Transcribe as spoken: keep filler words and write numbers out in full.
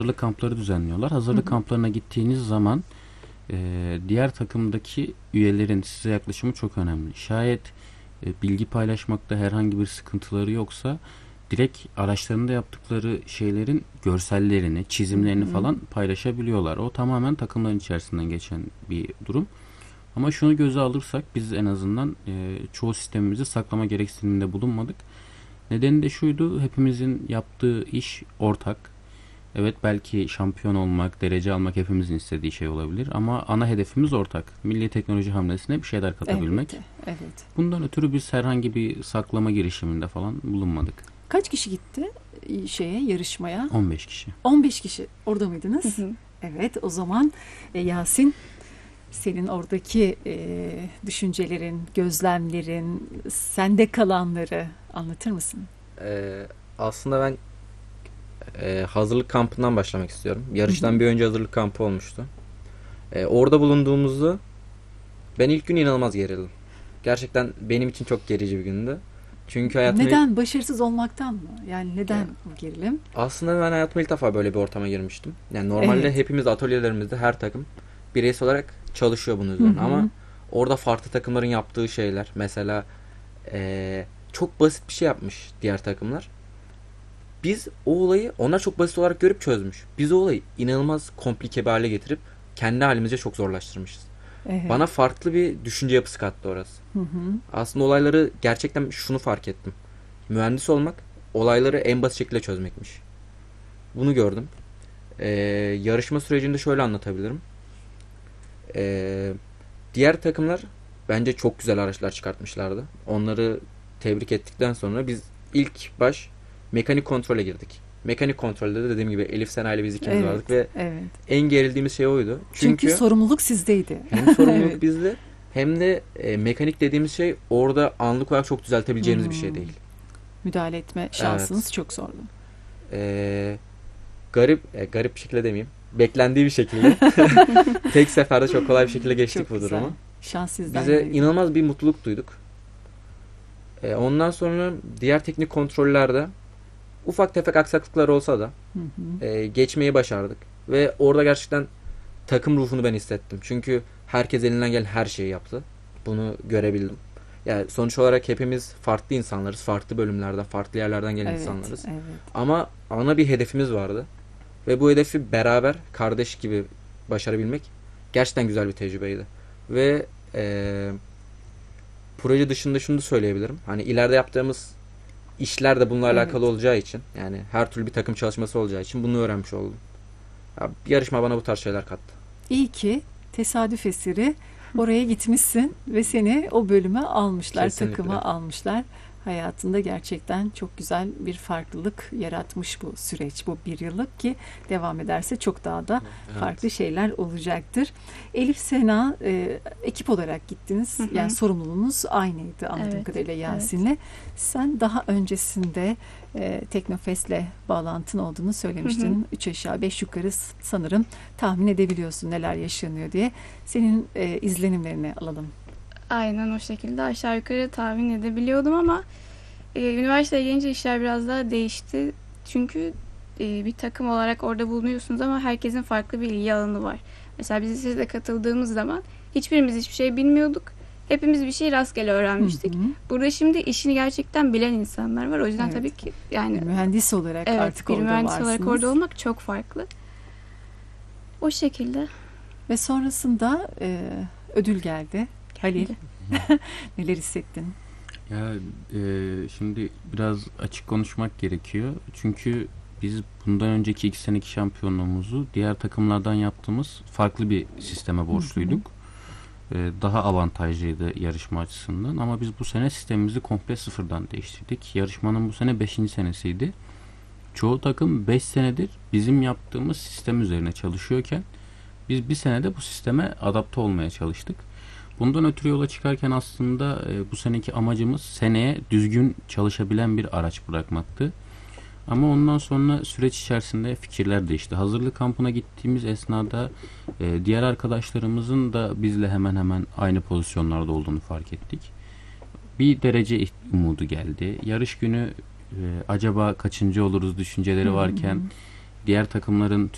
hazırlık kampları düzenliyorlar. Hazırlık kamplarına gittiğiniz zaman e, diğer takımdaki üyelerin size yaklaşımı çok önemli. Şayet e, bilgi paylaşmakta herhangi bir sıkıntıları yoksa direkt araçlarında yaptıkları şeylerin görsellerini, çizimlerini falan paylaşabiliyorlar. O tamamen takımların içerisinden geçen bir durum. Ama şunu göze alırsak biz en azından e, çoğu sistemimizi saklama gereksiniminde bulunmadık. Nedeni de şuydu, hepimizin yaptığı iş ortak. Evet, belki şampiyon olmak, derece almak hepimizin istediği şey olabilir ama ana hedefimiz ortak. Milli teknoloji hamlesine bir şeyler katabilmek. Elbette, evet. Bundan ötürü biz herhangi bir saklama girişiminde falan bulunmadık. Kaç kişi gitti şeye, yarışmaya? on beş kişi. on beş kişi. Orada mıydınız? Hı hı. Evet, o zaman e, Yasin, senin oradaki e, düşüncelerin, gözlemlerin, sende kalanları anlatır mısın? Ee, aslında ben e, hazırlık kampından başlamak istiyorum. Yarıştan bir önce hazırlık kampı olmuştu. Ee, orada bulunduğumuzda ben ilk gün inanılmaz gerildim. Gerçekten benim için çok gerici bir gündü. Çünkü hayatımda Neden? Başarısız olmaktan mı? Yani neden Yani- bu gerilim? aslında ben hayatımda ilk defa böyle bir ortama girmiştim. Yani normalde Evet. hepimiz atölyelerimizde her takım bireysel olarak çalışıyor bunun üzerine. Hı hı. Ama orada farklı takımların yaptığı şeyler, mesela e, çok basit bir şey yapmış diğer takımlar. Biz o olayı, onlar çok basit olarak görüp çözmüş. Biz o olayı inanılmaz komplike bir hale getirip kendi halimizce çok zorlaştırmışız. Evet. Bana farklı bir düşünce yapısı kattı orası. Hı hı. Aslında olayları gerçekten şunu fark ettim. Mühendis olmak olayları en basit şekilde çözmekmiş. Bunu gördüm. Ee, yarışma sürecinde şöyle anlatabilirim. Ee, diğer takımlar bence çok güzel araçlar çıkartmışlardı. Onları tebrik ettikten sonra biz ilk baş mekanik kontrole girdik. Mekanik kontrolde de dediğim gibi Elif Sena ile biz ikimiz Evet, vardık ve evet. en gerildiğimiz şey oydu. Çünkü, Çünkü, sorumluluk sizdeydi. hem sorumluluk Evet. bizde hem de e, mekanik dediğimiz şey orada anlık olarak çok düzeltebileceğimiz bir şey Hmm. değil. Müdahale etme şansınız çok zordu. Ee, garip e, garip bir şekilde demeyeyim. Beklendiği bir şekilde tek seferde çok kolay bir şekilde geçtik Çok bu güzel. durumu. Şans sizden. Bize geldi. inanılmaz bir mutluluk duyduk. Ee, ondan sonra diğer teknik kontrollerde ufak tefek aksaklıklar olsa da Hı hı. e, geçmeyi başardık. Ve orada gerçekten takım ruhunu ben hissettim. Çünkü herkes elinden gelen her şeyi yaptı. Bunu görebildim. Yani sonuç olarak hepimiz farklı insanlarız. Farklı bölümlerden, farklı yerlerden gelen Evet, insanlarız. evet. Ama ana bir hedefimiz vardı. Ve bu hedefi beraber kardeş gibi başarabilmek gerçekten güzel bir tecrübeydi. Ve eee, proje dışında şunu da söyleyebilirim. Hani ileride yaptığımız işler de bununla Evet. alakalı olacağı için, yani her türlü bir takım çalışması olacağı için bunu öğrenmiş oldum. Ya, yarışma bana bu tarz şeyler kattı. İyi ki tesadüf eseri oraya gitmişsin ve seni o bölüme almışlar, Kesinlikle. takıma almışlar. Hayatında gerçekten çok güzel bir farklılık yaratmış bu süreç, bu bir yıllık ki devam ederse çok daha da Evet. farklı şeyler olacaktır. Elif, Sena, e, ekip olarak gittiniz. Hı hı. Yani sorumluluğunuz aynıydı anladığım Evet, kadarıyla Yasin'le. Sen daha öncesinde e, Teknofest'le bağlantın olduğunu söylemiştin. Hı hı. Üç aşağı beş yukarı sanırım tahmin edebiliyorsun neler yaşanıyor diye. Senin e, izlenimlerini alalım. Aynen o şekilde aşağı yukarı tahmin edebiliyordum ama e, üniversiteye gelince işler biraz daha değişti. Çünkü e, bir takım olarak orada bulunuyorsunuz ama herkesin farklı bir ilgi alanı var. Mesela biz lisede katıldığımız zaman hiçbirimiz hiçbir şey bilmiyorduk. Hepimiz bir şey rastgele öğrenmiştik. Hı hı. Burada şimdi işini gerçekten bilen insanlar var. O yüzden Evet. tabii ki yani Mühendis olarak evet, artık bir orada mühendis varsınız. olarak orada olmak çok farklı. O şekilde. Ve sonrasında e, ödül geldi. Halil, neler hissettin? Ya e, şimdi biraz açık konuşmak gerekiyor. Çünkü biz bundan önceki iki seneki şampiyonluğumuzu diğer takımlardan yaptığımız farklı bir sisteme borçluyduk. E, daha avantajlıydı yarışma açısından ama biz bu sene sistemimizi komple sıfırdan değiştirdik. Yarışmanın bu sene beşinci senesiydi. Çoğu takım beş senedir bizim yaptığımız sistem üzerine çalışıyorken biz bir senede bu sisteme adapte olmaya çalıştık. Bundan ötürü yola çıkarken aslında e, bu seneki amacımız seneye düzgün çalışabilen bir araç bırakmaktı. Ama ondan sonra süreç içerisinde fikirler değişti. Hazırlık kampına gittiğimiz esnada e, diğer arkadaşlarımızın da bizle hemen hemen aynı pozisyonlarda olduğunu fark ettik. Bir derece umudu geldi. Yarış günü e, acaba kaçıncı oluruz düşünceleri varken diğer takımların